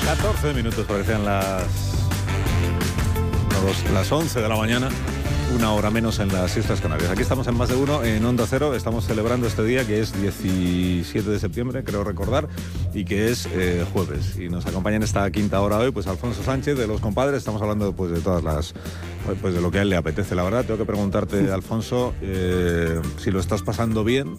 14 minutos para que sean las 11 de la mañana, una hora menos en las Islas Canarias. Aquí estamos en Más de Uno, en Onda Cero. Estamos celebrando este día que es 17 de septiembre, creo recordar, y que es jueves. Y nos acompaña en esta quinta hora hoy, pues Alfonso Sánchez, de Los Compadres. Estamos hablando pues de todas las, pues de lo que a él le apetece. La verdad, tengo que preguntarte, Alfonso, si lo estás pasando bien.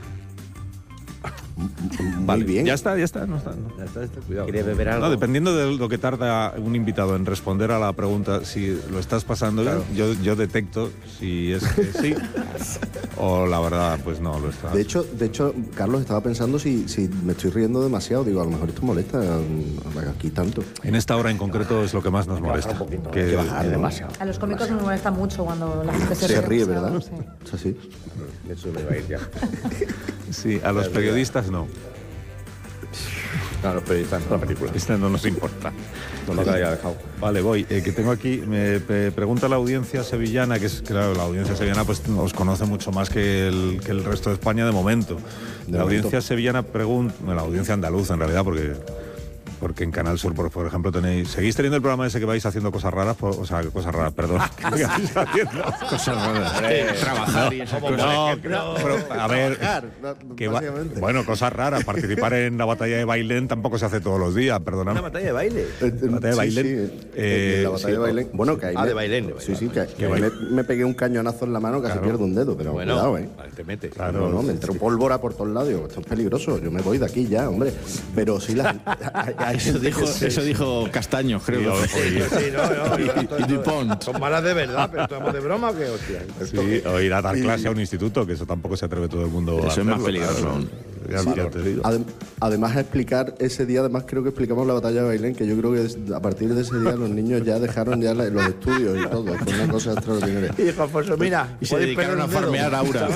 Vale, bien. Ya está. No está. Cuidado. ¿Quiere beber algo? No, dependiendo de lo que tarda un invitado en responder a la pregunta, si lo estás pasando bien, yo detecto si es que sí o la verdad, pues no lo está. De hecho, Carlos, estaba pensando si me estoy riendo demasiado. Digo, a lo mejor esto molesta aquí tanto. En esta hora en concreto es lo que más nos molesta. Que bajar demasiado. A los cómicos nos molesta mucho cuando la gente Se ríe, ¿verdad? Sí. Es así. Eso me va a ir ya. Sí, a los periodistas no. No, los periodistas no. La película. Este no nos importa. No lo haya dejado. Vale, voy. Que tengo aquí, me pregunta la audiencia sevillana, que es, claro, la audiencia sevillana pues nos conoce mucho más que el resto de España de momento. La audiencia sevillana pregunta, la audiencia andaluza en realidad, porque en Canal Sur, por ejemplo, ¿seguís teniendo el programa ese que vais haciendo cosas raras? Perdón. Cosas raras. Trabajar y esas cosas. No, pero, a ver, bueno, cosas raras. Participar en la batalla de Bailén tampoco se hace todos los días, perdóname. ¿Una batalla de baile? ¿La batalla de Bailén? La batalla de Bailén. Bueno, que ahí de Bailén. Sí, que me pegué un cañonazo en la mano, casi pierdo un dedo, pero bueno, cuidado, te metes. Claro, no, me entró pólvora por todos lados. Digo, esto es peligroso, yo me voy de aquí ya, hombre. Pero sí, Eso dijo Castaño, creo. Y Dupont. Son malas de verdad, pero estamos de broma o qué, hostia. Sí, o ir a dar clase a un instituto, que eso tampoco se atreve todo el mundo a Eso es más hacerlo, peligroso claro. aún. Ya te digo. Además, explicar ese día, creo que explicamos la batalla de Bailén, que yo creo que a partir de ese día los niños ya dejaron ya los estudios y todo. Fue una cosa extraordinaria. Y dijo Alfonso, mira, y se dedicaron a farmear Aura.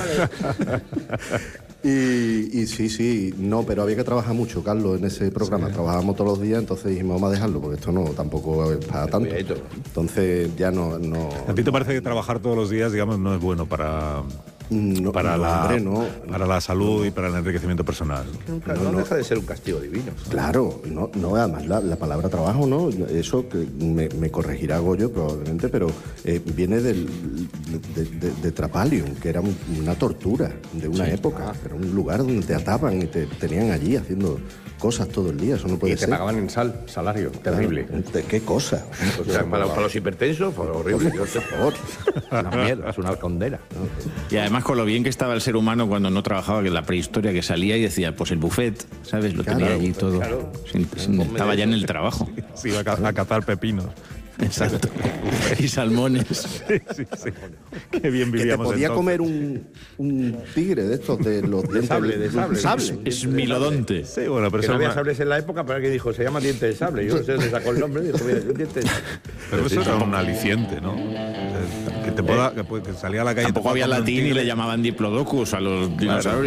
Y sí, no, pero había que trabajar mucho, Carlos, en ese programa. Sí. Trabajábamos todos los días, entonces dijimos, vamos a dejarlo, porque esto no tampoco es para tanto. Entonces ya no. ¿A ti te parece que trabajar todos los días, digamos, no es bueno para la salud y para el enriquecimiento personal? No deja de ser un castigo divino. Claro, no además la palabra trabajo, ¿no? Eso que me corregirá Goyo probablemente, pero viene de Trapalium, que era una tortura de una época. Era un lugar donde te ataban y te tenían allí haciendo cosas todo el día. Eso no puede ser. Y te pagaban en salario. Terrible. ¿Qué cosa? O sea, para los hipertensos fue horrible. Por favor. Una mierda, es una condena. Y además con lo bien que estaba el ser humano cuando no trabajaba, que en la prehistoria, que salía y decía, pues el buffet, ¿sabes? Lo tenía allí todo. Claro. Estaba ya en el trabajo. Sí, iba a cazar pepinos. Exacto. Y salmones. Sí. Qué bien vivíamos. Que te podía entonces comer un tigre de estos, de los dientes de sable. Es milodonte. Sí, bueno, pero que no había sables en la época, pero alguien dijo, se llama diente de sable. Yo no sé dónde sacó el nombre, dijo, mira, es un diente de sable. Pero eso era un aliciente, ¿no? Que salía a la calle. Tampoco había latín y le llamaban diplodocus a los dinosaurios.